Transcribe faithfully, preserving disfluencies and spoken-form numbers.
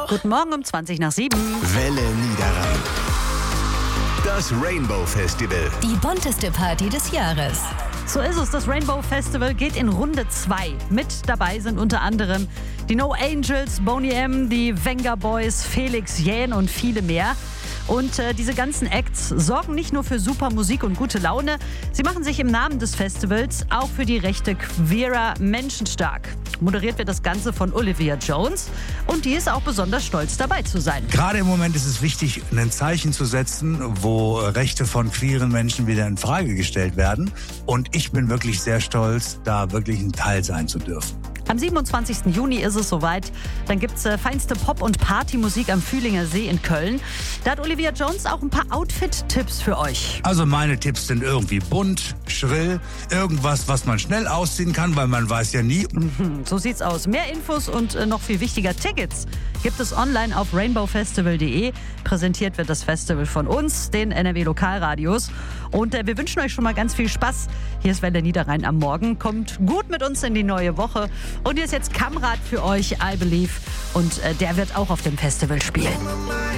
Guten Morgen um zwanzig nach sieben. Welle Niederrhein. Das Rainbow Festival. Die bunteste Party des Jahres. So ist es, das Rainbow Festival geht in Runde zwei. Mit dabei sind unter anderem die No Angels, Boney M., die Venga Boys, Felix Jähn und viele mehr. Und äh, diese ganzen Acts sorgen nicht nur für super Musik und gute Laune, sie machen sich im Namen des Festivals auch für die Rechte queerer Menschen stark. Moderiert wird das Ganze von Olivia Jones und die ist auch besonders stolz, dabei zu sein. Gerade im Moment ist es wichtig, ein Zeichen zu setzen, wo Rechte von queeren Menschen wieder in Frage gestellt werden. Und ich bin wirklich sehr stolz, da wirklich ein Teil sein zu dürfen. Am siebenundzwanzigsten Juni ist es soweit. Dann gibt's äh, feinste Pop- und Partymusik am Fühlinger See in Köln. Da hat Olivia Jones auch ein paar Outfit-Tipps für euch. Also meine Tipps sind irgendwie bunt, schrill, irgendwas, was man schnell ausziehen kann, weil man weiß ja nie. Mhm, so sieht's aus. Mehr Infos und äh, noch viel wichtiger, Tickets gibt es online auf rainbow festival punkt de. Präsentiert wird das Festival von uns, den N R W Lokalradios. Und äh, wir wünschen euch schon mal ganz viel Spaß. Hier ist Welle Niederrhein am Morgen. Kommt gut mit uns in die neue Woche. Und hier ist jetzt Kamrat für euch, I Believe. Und äh, der wird auch auf dem Festival spielen.